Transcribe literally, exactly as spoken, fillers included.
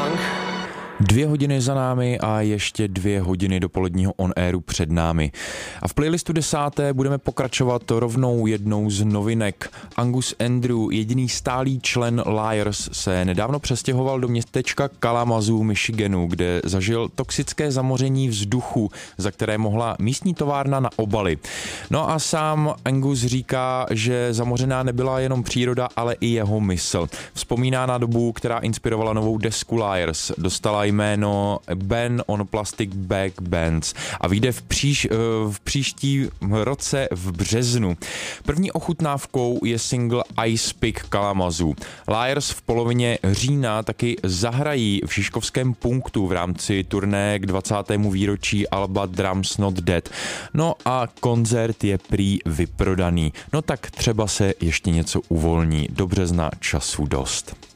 song. Dvě hodiny za námi a ještě dvě hodiny dopoledního on-airu před námi. A v playlistu desáté budeme pokračovat rovnou jednou z novinek. Angus Andrew, jediný stálý člen Liars, se nedávno přestěhoval do městečka Kalamazoo, Michiganu, kde zažil toxické zamoření vzduchu, za které mohla místní továrna na obaly. No a sám Angus říká, že zamořená nebyla jenom příroda, ale i jeho mysl. Vzpomíná na dobu, která inspirovala novou desku Liars. Dostala jméno Ban on Plastic Bag Bands a vyjde v, příš, v příští roce v březnu. První ochutnávkou je single Ice Pick Kalamazoo. Liars v polovině října taky zahrají v Žižkovském punktu v rámci turné k dvacátému výročí alba Drums Not Dead. No a koncert je prý vyprodaný. No tak třeba se ještě něco uvolní. Do března času dost.